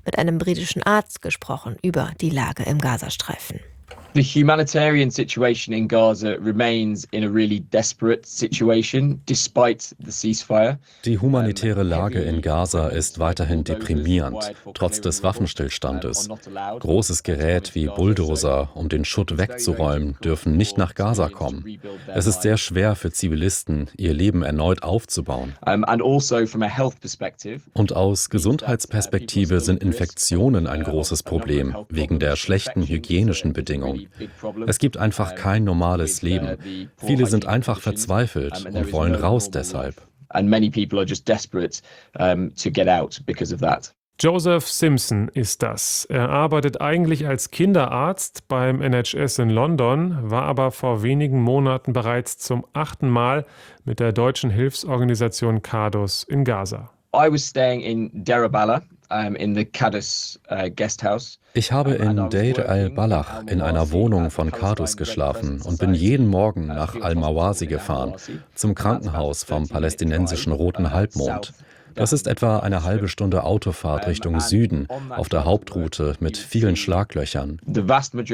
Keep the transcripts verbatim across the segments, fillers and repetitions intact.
mit einem britischen Arzt gesprochen über die Lage im Gazastreifen. The humanitarian situation in Gaza remains in a really desperate situation, despite the ceasefire. Die humanitäre Lage in Gaza ist weiterhin deprimierend, trotz des Waffenstillstandes. Großes Gerät wie Bulldozer, um den Schutt wegzuräumen, dürfen nicht nach Gaza kommen. Es ist sehr schwer für Zivilisten, ihr Leben erneut aufzubauen. Und aus Gesundheitsperspektive sind Infektionen ein großes Problem, wegen der schlechten hygienischen Bedingungen. Es gibt einfach kein normales Leben. Viele sind einfach verzweifelt und wollen raus deshalb. Joseph Simpson ist das. Er arbeitet eigentlich als Kinderarzt beim N H S in London, war aber vor wenigen Monaten bereits zum achten Mal mit der deutschen Hilfsorganisation Qadus in Gaza. I was staying in Deir al-Balah, um, in the Qadus uh, guest house. Ich habe in Deir al-Balah in einer Wohnung von Qadus geschlafen und bin jeden Morgen nach Al-Mawasi gefahren, zum Krankenhaus vom palästinensischen Roten Halbmond. Das ist etwa eine halbe Stunde Autofahrt Richtung Süden auf der Hauptroute mit vielen Schlaglöchern. Die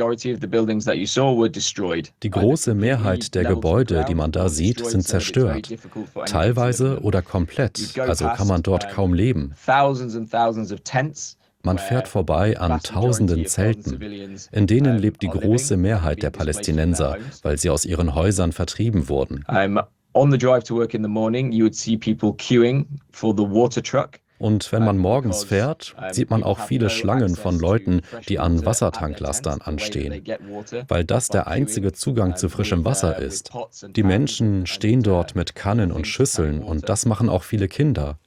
große Mehrheit der Gebäude, die man da sieht, sind zerstört. Teilweise oder komplett, also kann man dort kaum leben. Man fährt vorbei an tausenden Zelten. In denen lebt die große Mehrheit der Palästinenser, weil sie aus ihren Häusern vertrieben wurden. On the drive to work in the morning, you would see people queuing for the water truck. Und wenn man morgens fährt, sieht man auch viele Schlangen von Leuten, die an Wassertanklastern anstehen, weil das der einzige Zugang zu frischem Wasser ist. Die Menschen stehen dort mit Kannen und Schüsseln und das machen auch viele Kinder.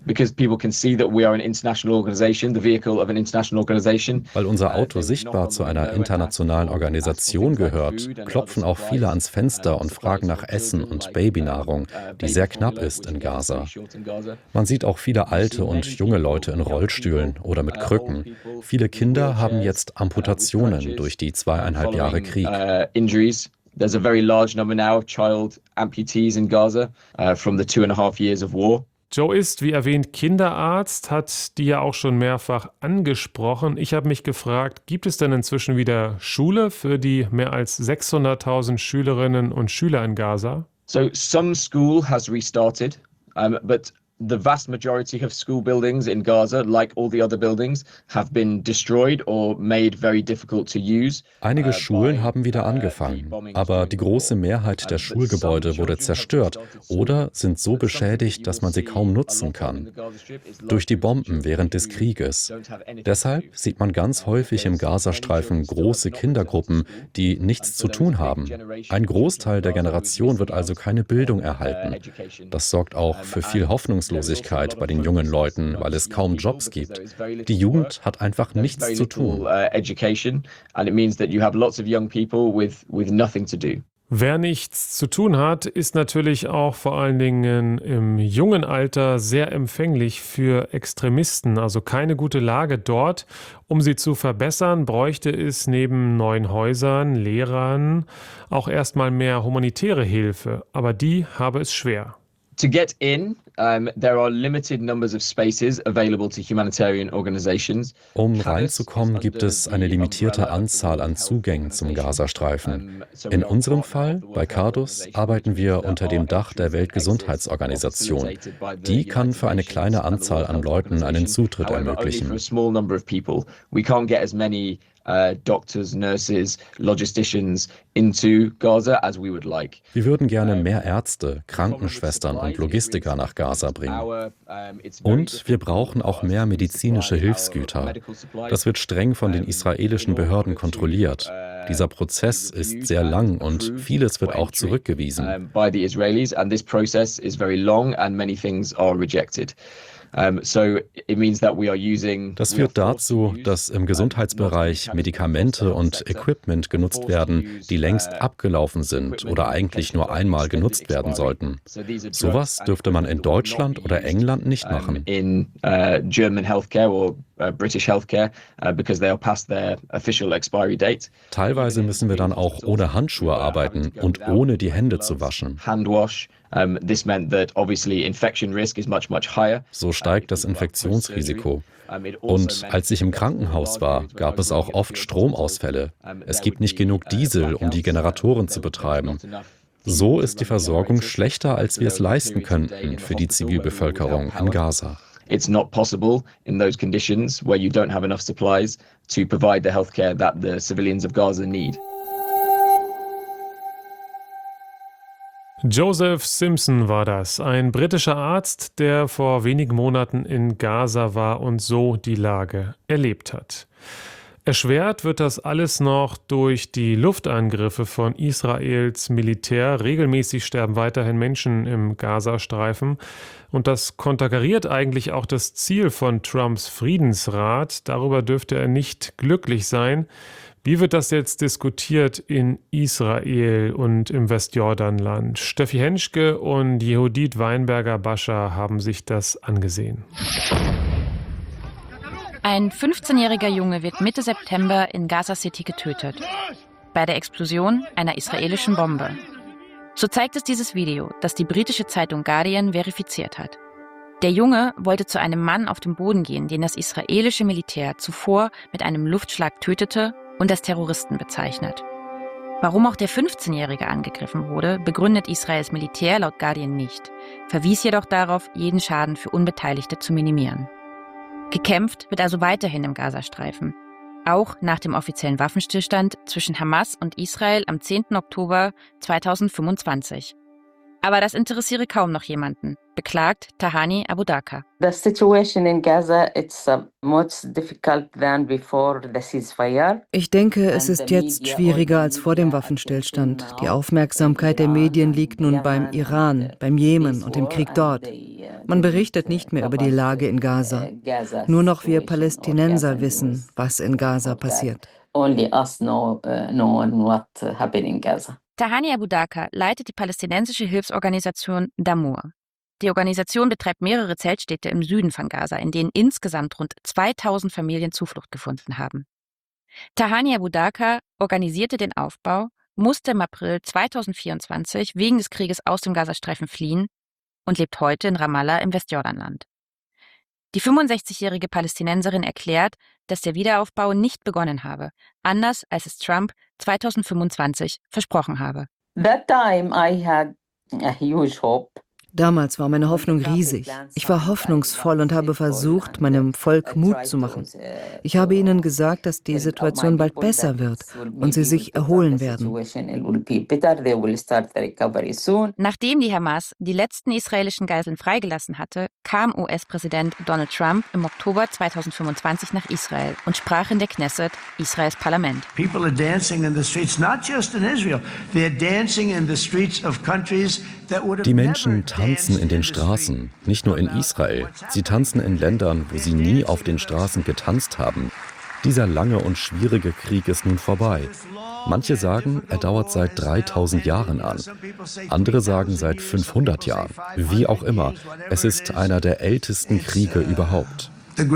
Weil unser Auto sichtbar zu einer internationalen Organisation gehört, klopfen auch viele ans Fenster und fragen nach Essen und Babynahrung, die sehr knapp ist in Gaza. Man sieht auch viele alte und junge Leute in Rollstühlen oder mit Krücken. Viele Kinder haben jetzt Amputationen durch die zweieinhalb Jahre Krieg. There's a very large number now of child amputees in Gaza uh, from the two and a half years of war. Joe ist, wie erwähnt, Kinderarzt, hat die ja auch schon mehrfach angesprochen. Ich habe mich gefragt, gibt es denn inzwischen wieder Schule für die mehr als sechshunderttausend Schülerinnen und Schüler in Gaza? So some school has restarted, um, but the vast majority of school buildings in Gaza, like all the other buildings, have been destroyed or made very difficult to use. Einige Schulen haben wieder angefangen, aber die große Mehrheit der Schulgebäude wurde zerstört oder sind so beschädigt, dass man sie kaum nutzen kann. Durch die Bomben während des Krieges. Deshalb sieht man ganz häufig im Gazastreifen große Kindergruppen, die nichts zu tun haben. Ein Großteil der Generation wird also keine Bildung erhalten. Das sorgt auch für viel Hoffnungslosigkeit bei den jungen Leuten, weil es kaum Jobs gibt. Die Jugend hat einfach nichts zu tun. Wer nichts zu tun hat, ist natürlich auch vor allen Dingen im jungen Alter sehr empfänglich für Extremisten. Also keine gute Lage dort. Um sie zu verbessern, bräuchte es neben neuen Häusern, Lehrern auch erstmal mehr humanitäre Hilfe. Aber die habe es schwer. To get in, um, there are limited numbers of spaces available to humanitarian organizations. Um reinzukommen, gibt es eine limitierte Anzahl an Zugängen zum Gazastreifen. In unserem Fall, bei Qadus, arbeiten wir unter dem Dach der Weltgesundheitsorganisation. Die kann für eine kleine Anzahl an Leuten einen Zutritt ermöglichen. Uh, doctors, nurses, logisticians into Gaza as we would like. Wir würden gerne mehr Ärzte, Krankenschwestern und Logistiker nach Gaza bringen. Und wir brauchen auch mehr medizinische Hilfsgüter. Das wird streng von den israelischen Behörden kontrolliert. Dieser Prozess ist sehr lang und vieles wird auch zurückgewiesen. By the Israelis, and this process is very long and many things are rejected. Das führt dazu, dass im Gesundheitsbereich Medikamente und Equipment genutzt werden, die längst abgelaufen sind oder eigentlich nur einmal genutzt werden sollten. Sowas dürfte man in Deutschland oder England nicht machen. In uh, German healthcare or uh, British healthcare uh, because they are past their official expiry date. Teilweise müssen wir dann auch ohne Handschuhe arbeiten und ohne die Hände zu waschen. Handwash. Um, this meant that obviously infection risk is much, much higher. So steigt das Infektionsrisiko. Und als ich im Krankenhaus war, gab es auch oft Stromausfälle. Es gibt nicht genug Diesel, um die Generatoren zu betreiben. So ist die Versorgung schlechter, als wir es leisten könnten für die Zivilbevölkerung in Gaza. It's not possible in those conditions where you don't have enough supplies to provide the healthcare that the civilians of Gaza need. Joseph Simpson war das, ein britischer Arzt, der vor wenigen Monaten in Gaza war und so die Lage erlebt hat. Erschwert wird das alles noch durch die Luftangriffe von Israels Militär. Regelmäßig sterben weiterhin Menschen im Gazastreifen. Und das konterkariert eigentlich auch das Ziel von Trumps Friedensrat. Darüber dürfte er nicht glücklich sein. Wie wird das jetzt diskutiert in Israel und im Westjordanland? Steffi Henschke und Yehudit Weinberger-Bascha haben sich das angesehen. Ein fünfzehnjähriger Junge wird Mitte September in Gaza City getötet. Bei der Explosion einer israelischen Bombe. So zeigt es dieses Video, das die britische Zeitung Guardian verifiziert hat. Der Junge wollte zu einem Mann auf dem Boden gehen, den das israelische Militär zuvor mit einem Luftschlag tötete und als Terroristen bezeichnet. Warum auch der fünfzehnjährige angegriffen wurde, begründet Israels Militär laut Guardian nicht, verwies jedoch darauf, jeden Schaden für Unbeteiligte zu minimieren. Gekämpft wird also weiterhin im Gazastreifen, auch nach dem offiziellen Waffenstillstand zwischen Hamas und Israel am zehnten Oktober zweitausendfünfundzwanzig. Aber das interessiere kaum noch jemanden, beklagt Tahani Abudaka. The situation in Gaza is uh, much difficult than before the ceasefire. Ich denke, es ist jetzt schwieriger als vor dem Waffenstillstand. Die Aufmerksamkeit der Medien liegt nun beim Iran, beim Jemen und dem Krieg dort. Man berichtet nicht mehr über die Lage in Gaza. Nur noch wir Palästinenser wissen, was in Gaza passiert. Only us know, uh, know what happened in Gaza. Tahani Abudaka leitet die palästinensische Hilfsorganisation Damur. Die Organisation betreibt mehrere Zeltstädte im Süden von Gaza, in denen insgesamt rund zweitausend Familien Zuflucht gefunden haben. Tahani Abudaka organisierte den Aufbau, musste im April zweitausendvierundzwanzig wegen des Krieges aus dem Gazastreifen fliehen und lebt heute in Ramallah im Westjordanland. Die fünfundsechzigjährige Palästinenserin erklärt, dass der Wiederaufbau nicht begonnen habe, anders als es Trump zweitausendfünfundzwanzig versprochen habe. That time I had a huge hope. Damals war meine Hoffnung riesig. Ich war hoffnungsvoll und habe versucht, meinem Volk Mut zu machen. Ich habe ihnen gesagt, dass die Situation bald besser wird und sie sich erholen werden. Nachdem die Hamas die letzten israelischen Geiseln freigelassen hatte, kam U S-Präsident Donald Trump im Oktober zweitausendfünfundzwanzig nach Israel und sprach in der Knesset, Israels Parlament. People are dancing in the streets, not just in Israel. They're dancing in the streets of countries that would have Die Menschen tanzen in den Straßen, nicht nur in Israel. Sie tanzen in Ländern, wo sie nie auf den Straßen getanzt haben. Dieser lange und schwierige Krieg ist nun vorbei. Manche sagen, er dauert seit dreitausend Jahren an. Andere sagen seit fünfhundert Jahren. Wie auch immer, es ist einer der ältesten Kriege überhaupt.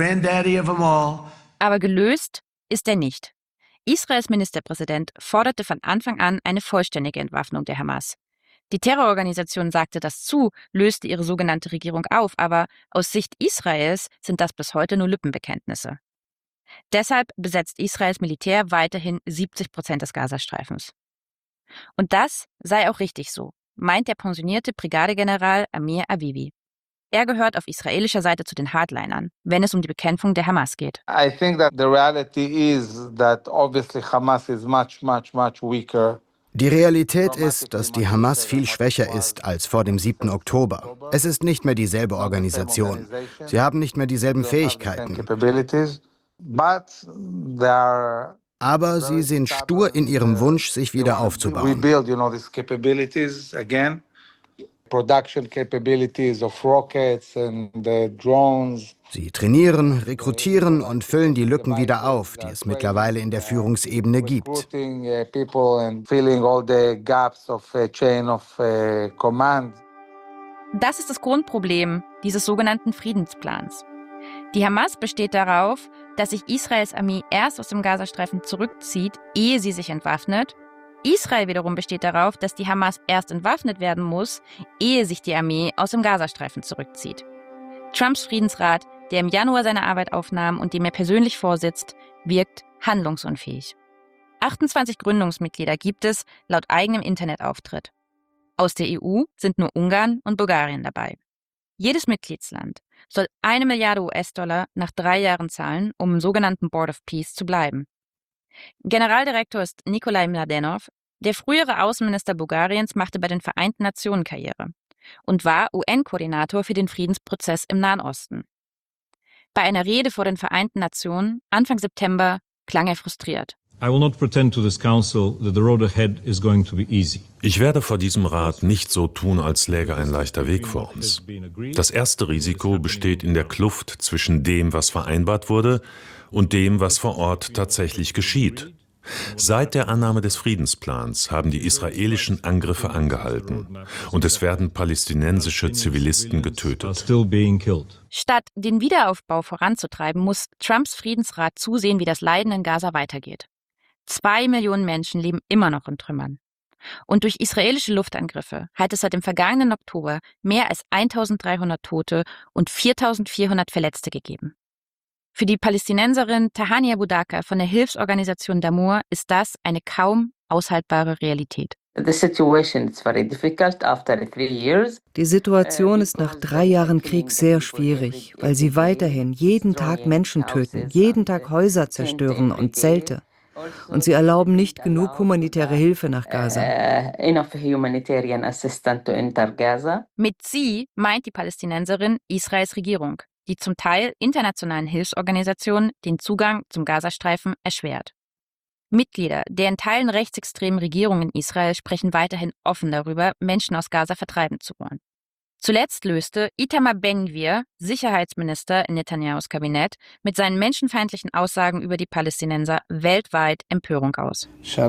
Aber gelöst ist er nicht. Israels Ministerpräsident forderte von Anfang an eine vollständige Entwaffnung der Hamas. Die Terrororganisation sagte das zu, löste ihre sogenannte Regierung auf, aber aus Sicht Israels sind das bis heute nur Lippenbekenntnisse. Deshalb besetzt Israels Militär weiterhin siebzig Prozent des Gazastreifens. Und das sei auch richtig so, meint der pensionierte Brigadegeneral Amir Avivi. Er gehört auf israelischer Seite zu den Hardlinern, wenn es um die Bekämpfung der Hamas geht. I think that the reality is that obviously Hamas is much, much, much weaker. Die Realität ist, dass die Hamas viel schwächer ist als vor dem siebten Oktober. Es ist nicht mehr dieselbe Organisation. Sie haben nicht mehr dieselben Fähigkeiten. Aber sie sind stur in ihrem Wunsch, sich wieder aufzubauen. Sie trainieren, rekrutieren und füllen die Lücken wieder auf, die es mittlerweile in der Führungsebene gibt. Das ist das Grundproblem dieses sogenannten Friedensplans. Die Hamas besteht darauf, dass sich Israels Armee erst aus dem Gazastreifen zurückzieht, ehe sie sich entwaffnet. Israel wiederum besteht darauf, dass die Hamas erst entwaffnet werden muss, ehe sich die Armee aus dem Gazastreifen zurückzieht. Trumps Friedensrat der im Januar seine Arbeit aufnahm und dem er persönlich vorsitzt, wirkt handlungsunfähig. achtundzwanzig Gründungsmitglieder gibt es laut eigenem Internetauftritt. Aus der E U sind nur Ungarn und Bulgarien dabei. Jedes Mitgliedsland soll eine Milliarde U S-Dollar nach drei Jahren zahlen, um im sogenannten Board of Peace zu bleiben. Generaldirektor ist Nikolai Mladenov. Der frühere Außenminister Bulgariens machte bei den Vereinten Nationen Karriere und war U N-Koordinator für den Friedensprozess im Nahen Osten. Bei einer Rede vor den Vereinten Nationen Anfang September klang er frustriert. Ich werde vor diesem Rat nicht so tun, als läge ein leichter Weg vor uns. Das erste Risiko besteht in der Kluft zwischen dem, was vereinbart wurde, und dem, was vor Ort tatsächlich geschieht. Seit der Annahme des Friedensplans haben die israelischen Angriffe angehalten und es werden palästinensische Zivilisten getötet. Statt den Wiederaufbau voranzutreiben, muss Trumps Friedensrat zusehen, wie das Leiden in Gaza weitergeht. Zwei Millionen Menschen leben immer noch in Trümmern. Und durch israelische Luftangriffe hat es seit dem vergangenen Oktober mehr als eintausenddreihundert Tote und viertausendvierhundert Verletzte gegeben. Für die Palästinenserin Tahania Budaka von der Hilfsorganisation Damour ist das eine kaum aushaltbare Realität. Die Situation ist nach drei Jahren Krieg sehr schwierig, weil sie weiterhin jeden Tag Menschen töten, jeden Tag Häuser zerstören und Zelte. Und sie erlauben nicht genug humanitäre Hilfe nach Gaza. Mit sie meint die Palästinenserin Israels Regierung, die zum Teil internationalen Hilfsorganisationen den Zugang zum Gazastreifen erschwert. Mitglieder der in Teilen rechtsextremen Regierungen in Israel sprechen weiterhin offen darüber, Menschen aus Gaza vertreiben zu wollen. Zuletzt löste Itamar Ben-Gvir, Sicherheitsminister in Netanyahus Kabinett, mit seinen menschenfeindlichen Aussagen über die Palästinenser weltweit Empörung aus.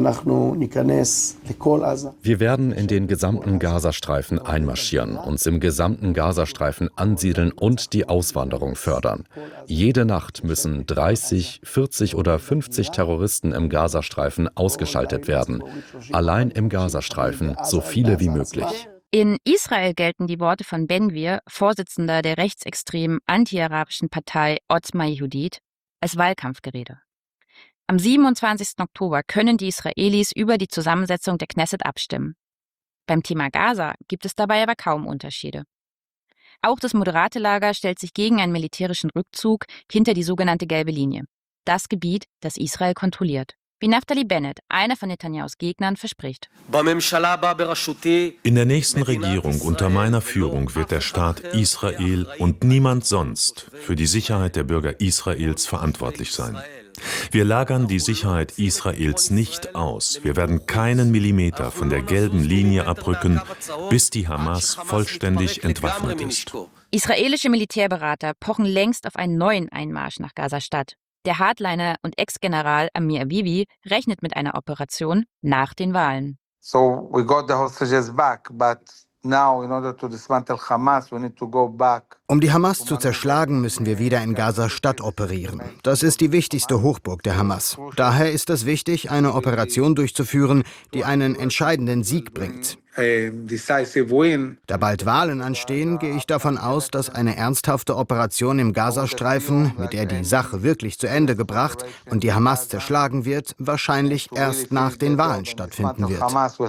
Wir werden in den gesamten Gazastreifen einmarschieren, uns im gesamten Gazastreifen ansiedeln und die Auswanderung fördern. Jede Nacht müssen dreißig, vierzig oder fünfzig Terroristen im Gazastreifen ausgeschaltet werden. Allein im Gazastreifen so viele wie möglich. In Israel gelten die Worte von Ben-Gvir, Vorsitzender der rechtsextremen anti-arabischen Partei Otzma Yehudit, als Wahlkampfgerede. Am siebenundzwanzigsten Oktober können die Israelis über die Zusammensetzung der Knesset abstimmen. Beim Thema Gaza gibt es dabei aber kaum Unterschiede. Auch das moderate Lager stellt sich gegen einen militärischen Rückzug hinter die sogenannte Gelbe Linie, das Gebiet, das Israel kontrolliert. Wie Naftali Bennett, einer von Netanyahus Gegnern, verspricht. In der nächsten Regierung unter meiner Führung wird der Staat Israel und niemand sonst für die Sicherheit der Bürger Israels verantwortlich sein. Wir lagern die Sicherheit Israels nicht aus. Wir werden keinen Millimeter von der gelben Linie abrücken, bis die Hamas vollständig entwaffnet ist. Israelische Militärberater pochen längst auf einen neuen Einmarsch nach Gaza-Stadt. Der Hardliner und Ex-General Amir Avivi rechnet mit einer Operation nach den Wahlen. So we got the hostages back, but now in order to dismantle Hamas, we need to go back. Um die Hamas zu zerschlagen, müssen wir wieder in Gaza-Stadt operieren. Das ist die wichtigste Hochburg der Hamas. Daher ist es wichtig, eine Operation durchzuführen, die einen entscheidenden Sieg bringt. Da bald Wahlen anstehen, gehe ich davon aus, dass eine ernsthafte Operation im Gazastreifen, mit der die Sache wirklich zu Ende gebracht und die Hamas zerschlagen wird, wahrscheinlich erst nach den Wahlen stattfinden wird.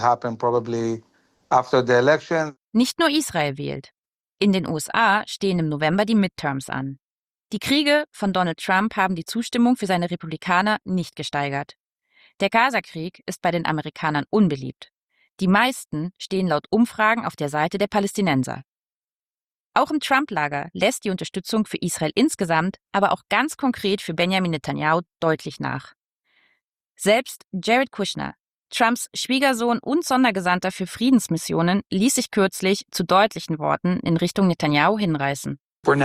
Nicht nur Israel wählt. In den U S A stehen im November die Midterms an. Die Kriege von Donald Trump haben die Zustimmung für seine Republikaner nicht gesteigert. Der Gaza-Krieg ist bei den Amerikanern unbeliebt. Die meisten stehen laut Umfragen auf der Seite der Palästinenser. Auch im Trump-Lager lässt die Unterstützung für Israel insgesamt, aber auch ganz konkret für Benjamin Netanyahu deutlich nach. Selbst Jared Kushner, Trumps Schwiegersohn und Sondergesandter für Friedensmissionen, ließ sich kürzlich zu deutlichen Worten in Richtung Netanyahu hinreißen.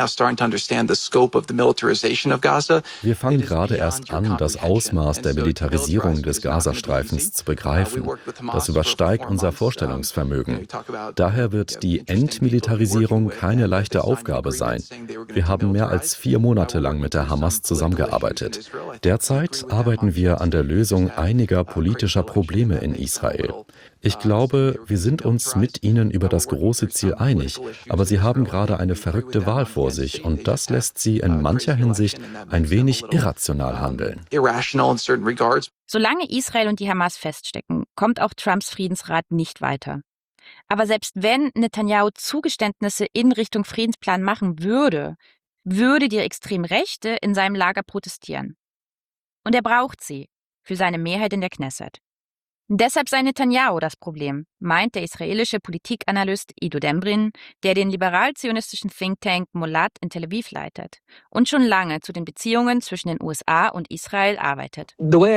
Wir fangen gerade erst an, das Ausmaß der Militarisierung des Gazastreifens zu begreifen. Das übersteigt unser Vorstellungsvermögen. Daher wird die Entmilitarisierung keine leichte Aufgabe sein. Wir haben mehr als vier Monate lang mit der Hamas zusammengearbeitet. Derzeit arbeiten wir an der Lösung einiger politischer Probleme in Israel. Ich glaube, wir sind uns mit Ihnen über das große Ziel einig, aber Sie haben gerade eine verrückte Wahl vor sich und das lässt Sie in mancher Hinsicht ein wenig irrational handeln. Solange Israel und die Hamas feststecken, kommt auch Trumps Friedensrat nicht weiter. Aber selbst wenn Netanyahu Zugeständnisse in Richtung Friedensplan machen würde, würde die Extremrechte in seinem Lager protestieren. Und er braucht sie für seine Mehrheit in der Knesset. Deshalb sei Netanyahu das Problem, meint der israelische Politikanalyst Ido Dembrin, der den liberal-zionistischen Think Tank Molat in Tel Aviv leitet und schon lange zu den Beziehungen zwischen den U S A und Israel arbeitet.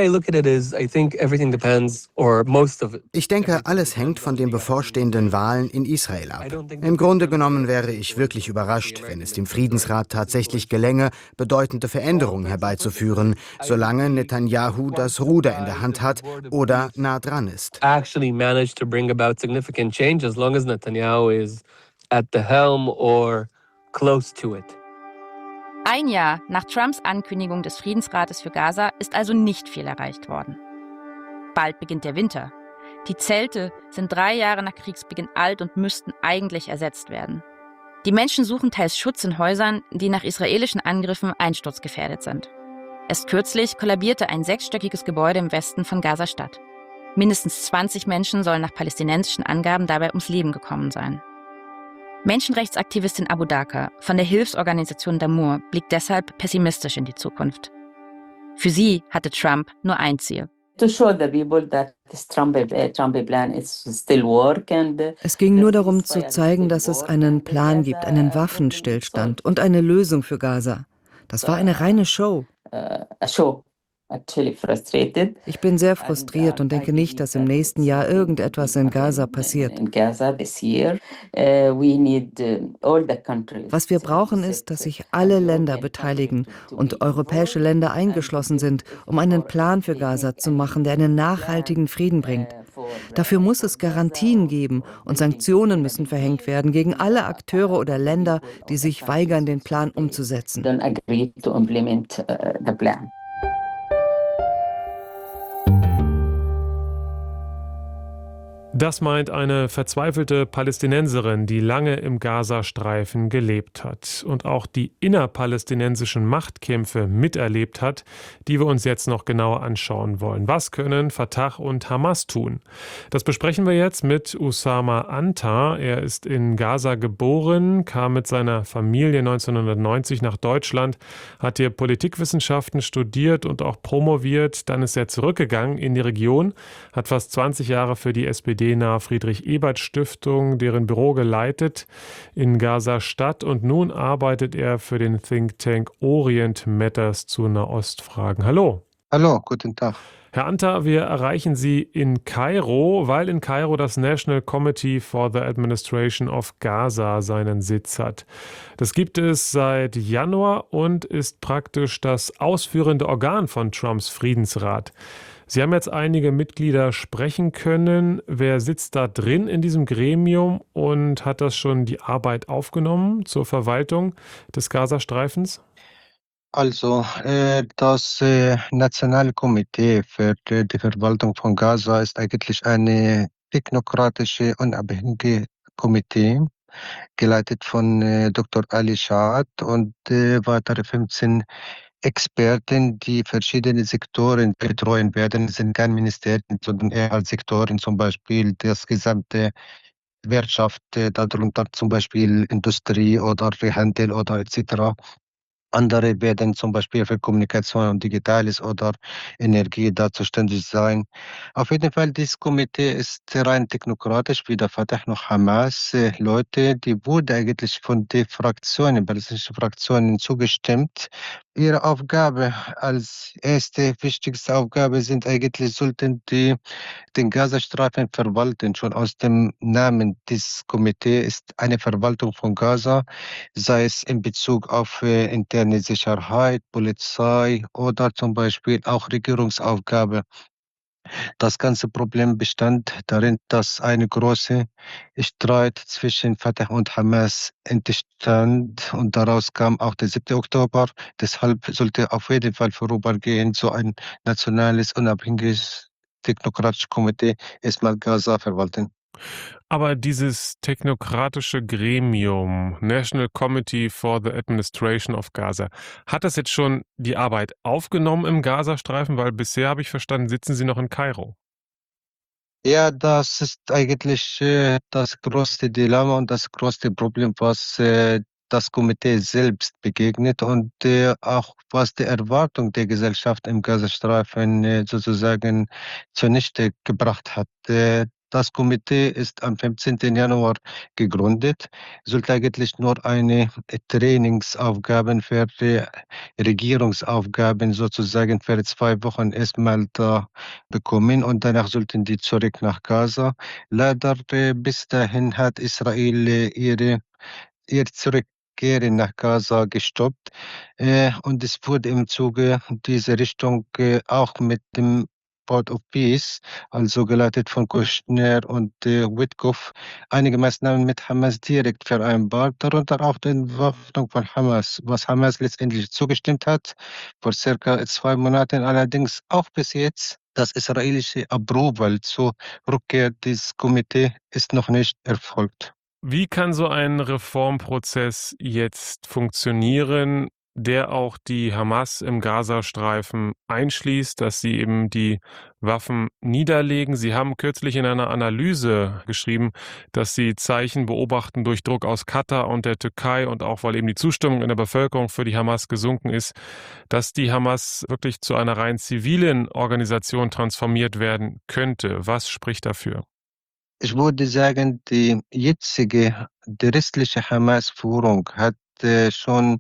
Ich denke, alles hängt von den bevorstehenden Wahlen in Israel ab. Im Grunde genommen wäre ich wirklich überrascht, wenn es dem Friedensrat tatsächlich gelänge, bedeutende Veränderungen herbeizuführen, solange Netanyahu das Ruder in der Hand hat oder nah dran ist. Actually managed to bring about significant change as long as Netanyahu is at the helm or close to it. Ein Jahr nach Trumps Ankündigung des Friedensrates für Gaza ist also nicht viel erreicht worden. Bald beginnt der Winter. Die Zelte sind drei Jahre nach Kriegsbeginn alt und müssten eigentlich ersetzt werden. Die Menschen suchen teils Schutz in Häusern, die nach israelischen Angriffen einsturzgefährdet sind. Erst kürzlich kollabierte ein sechsstöckiges Gebäude im Westen von Gaza-Stadt. Mindestens zwanzig Menschen sollen nach palästinensischen Angaben dabei ums Leben gekommen sein. Menschenrechtsaktivistin Abu Dhaka von der Hilfsorganisation Damour blickt deshalb pessimistisch in die Zukunft. Für sie hatte Trump nur ein Ziel. Es ging nur darum zu zeigen, dass es einen Plan gibt, einen Waffenstillstand und eine Lösung für Gaza. Das war eine reine Show. Ich bin sehr frustriert und denke nicht, dass im nächsten Jahr irgendetwas in Gaza passiert. Was wir brauchen ist, dass sich alle Länder beteiligen und europäische Länder eingeschlossen sind, um einen Plan für Gaza zu machen, der einen nachhaltigen Frieden bringt. Dafür muss es Garantien geben und Sanktionen müssen verhängt werden gegen alle Akteure oder Länder, die sich weigern, den Plan umzusetzen. Das meint eine verzweifelte Palästinenserin, die lange im Gazastreifen gelebt hat und auch die innerpalästinensischen Machtkämpfe miterlebt hat, die wir uns jetzt noch genauer anschauen wollen. Was können Fatah und Hamas tun? Das besprechen wir jetzt mit Usama Antar. Er ist in Gaza geboren, kam mit seiner Familie neunzehnhundertneunzig nach Deutschland, hat hier Politikwissenschaften studiert und auch promoviert. Dann ist er zurückgegangen in die Region, hat fast zwanzig Jahre für die S P D nahe Friedrich-Ebert-Stiftung, deren Büro geleitet in Gaza-Stadt, und nun arbeitet er für den Think Tank Orient Matters zu Nahostfragen. Hallo. Hallo, guten Tag. Herr Antar, wir erreichen Sie in Kairo, weil in Kairo das National Committee for the Administration of Gaza seinen Sitz hat. Das gibt es seit Januar und ist praktisch das ausführende Organ von Trumps Friedensrat. Sie haben jetzt einige Mitglieder sprechen können. Wer sitzt da drin in diesem Gremium und hat das schon die Arbeit aufgenommen zur Verwaltung des Gazastreifens? Also, äh, das äh, Nationale Komitee für die, die Verwaltung von Gaza ist eigentlich eine technokratische, unabhängige Komitee, geleitet von äh, Doktor Ali Shahad und äh, weitere fünfzehn Experten, die verschiedene Sektoren betreuen werden. Es sind keine Ministerien, sondern eher als Sektoren, zum Beispiel das gesamte Wirtschaft, darunter zum Beispiel Industrie oder Handel oder et cetera. Andere werden zum Beispiel für Kommunikation und Digitales oder Energie da zuständig sein. Auf jeden Fall, dieses Komitee ist rein technokratisch, weder Fatah noch Hamas. Äh, Leute, die wurden eigentlich von den Fraktionen, palästinensischen Fraktionen zugestimmt. Ihre Aufgabe als erste, wichtigste Aufgabe sind eigentlich, sollten die den Gazastreifen verwalten. Schon aus dem Namen des Komitees ist eine Verwaltung von Gaza, sei es in Bezug auf äh, interne Sicherheit, Polizei oder zum Beispiel auch Regierungsaufgabe. Das ganze Problem bestand darin, dass eine große Streit zwischen Fatah und Hamas entstand und daraus kam auch der siebte Oktober. Deshalb sollte auf jeden Fall vorübergehend so ein nationales, unabhängiges technokratische Komitee erstmal Gaza verwalten. Aber dieses technokratische Gremium, National Committee for the Administration of Gaza, hat das jetzt schon die Arbeit aufgenommen im Gazastreifen? Weil bisher habe ich verstanden, sitzen sie noch in Kairo. Ja, das ist eigentlich äh, das größte Dilemma und das größte Problem, was äh, das Komitee selbst begegnet und äh, auch was die Erwartung der Gesellschaft im Gazastreifen äh, sozusagen zunichte gebracht hat. Äh, das Komitee ist am fünfzehnten Januar gegründet, sollte eigentlich nur eine Trainingsaufgaben für die Regierungsaufgaben sozusagen für zwei Wochen erstmal da bekommen und danach sollten die zurück nach Gaza. Leider äh, bis dahin hat Israel äh, ihre ihr Zurückkehren nach Gaza gestoppt äh, und es wurde im Zuge dieser Richtung äh, auch mit dem Board of Peace, also geleitet von Kushner und äh, Witkoff, einige Maßnahmen mit Hamas direkt vereinbart, darunter auch die Entwaffnung von Hamas, was Hamas letztendlich zugestimmt hat, vor circa zwei Monaten, allerdings auch bis jetzt. Das israelische Approval zur Rückkehr dieses Komitees ist noch nicht erfolgt. Wie kann so ein Reformprozess jetzt funktionieren, der auch die Hamas im Gazastreifen einschließt, dass sie eben die Waffen niederlegen? Sie haben kürzlich in einer Analyse geschrieben, dass sie Zeichen beobachten durch Druck aus Katar und der Türkei und auch, weil eben die Zustimmung in der Bevölkerung für die Hamas gesunken ist, dass die Hamas wirklich zu einer rein zivilen Organisation transformiert werden könnte. Was spricht dafür? Ich würde sagen, die jetzige, die restliche Hamas-Führung hat äh, schon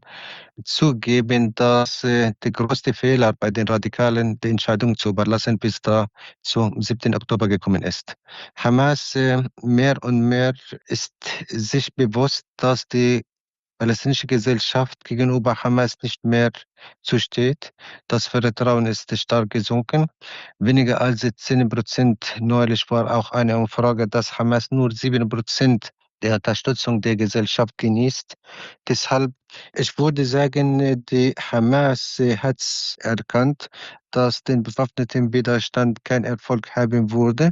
zugegeben, dass äh, der größte Fehler bei den Radikalen die Entscheidung zu überlassen bis da zum siebten Oktober gekommen ist. Hamas äh, mehr und mehr ist sich bewusst, dass die palästinensische Gesellschaft gegenüber Hamas nicht mehr zusteht. Das Vertrauen ist stark gesunken. Weniger als zehn Prozent neulich war auch eine Umfrage, dass Hamas nur sieben Prozent der Unterstützung der Gesellschaft genießt. Deshalb, ich würde sagen, die Hamas hat erkannt, dass den bewaffneten Widerstand keinen Erfolg haben würde.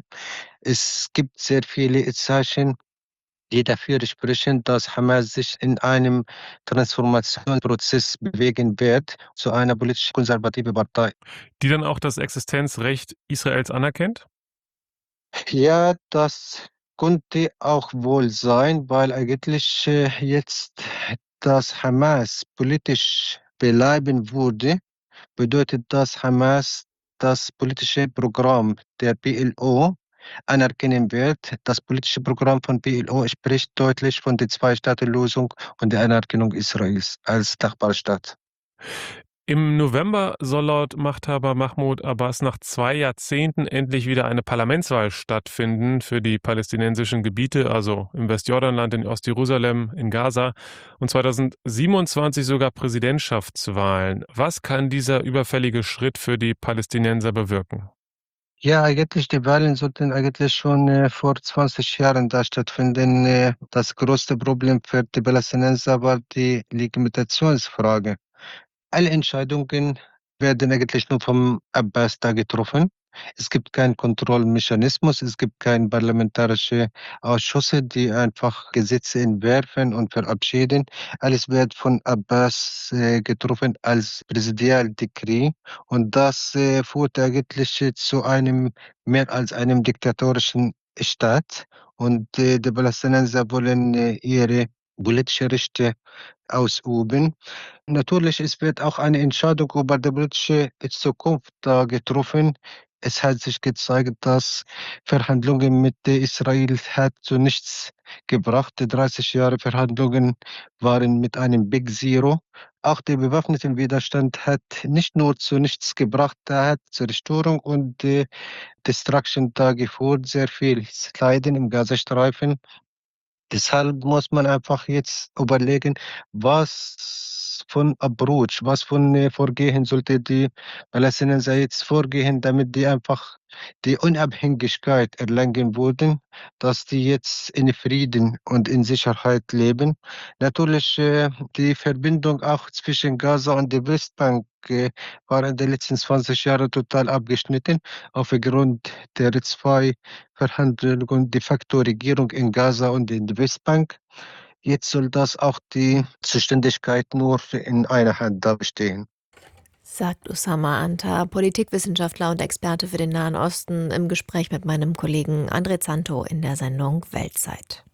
Es gibt sehr viele Zeichen, die dafür sprechen, dass Hamas sich in einem Transformationsprozess bewegen wird zu einer politisch konservativen Partei. Die dann auch das Existenzrecht Israels anerkennt? Ja, das könnte auch wohl sein, weil eigentlich äh, jetzt das Hamas politisch bleiben würde, bedeutet das Hamas das politische Programm der P L O anerkennen wird. Das politische Programm von P L O spricht deutlich von der Zwei-Staaten-Lösung und der Anerkennung Israels als Nachbarstaat. Im November soll laut Machthaber Mahmoud Abbas nach zwei Jahrzehnten endlich wieder eine Parlamentswahl stattfinden für die palästinensischen Gebiete, also im Westjordanland, in Ostjerusalem, in Gaza und zweitausendsiebenundzwanzig sogar Präsidentschaftswahlen. Was kann dieser überfällige Schritt für die Palästinenser bewirken? Ja, eigentlich die Wahlen sollten eigentlich schon äh, vor zwanzig Jahren da stattfinden. Äh, das größte Problem für die Palästinenser war die Legitimationsfrage. Alle Entscheidungen werden eigentlich nur vom Abbas da getroffen. Es gibt keinen Kontrollmechanismus, es gibt keine parlamentarische Ausschüsse, die einfach Gesetze entwerfen und verabschieden. Alles wird von Abbas äh, getroffen als Präsidialdekret und das äh, führt eigentlich zu einem mehr als einem diktatorischen Staat und äh, die Palästinenser wollen äh, ihre politische Rechte ausüben. Natürlich, es wird auch eine Entscheidung über die politische Zukunft da getroffen. Es hat sich gezeigt, dass Verhandlungen mit Israel hat zu nichts gebracht. Die dreißig Jahre Verhandlungen waren mit einem Big Zero. Auch der bewaffnete Widerstand hat nicht nur zu nichts gebracht, er hat Zerstörung und äh, Destruction da geführt, sehr viel Leiden im Gazastreifen. Deshalb muss man einfach jetzt überlegen, was von Approach, was von äh, Vorgehen sollte die Palästinenser jetzt vorgehen, damit die einfach die Unabhängigkeit erlangen würden, dass die jetzt in Frieden und in Sicherheit leben. Natürlich äh, die Verbindung auch zwischen Gaza und der Westbank äh, war in den letzten zwanzig Jahren total abgeschnitten aufgrund der zwei Verhandlungen de facto Regierung in Gaza und in der Westbank. Jetzt soll das auch die Zuständigkeit nur in einer Hand da bestehen. Sagt Usama Anta, Politikwissenschaftler und Experte für den Nahen Osten, im Gespräch mit meinem Kollegen André Zanto in der Sendung Weltzeit.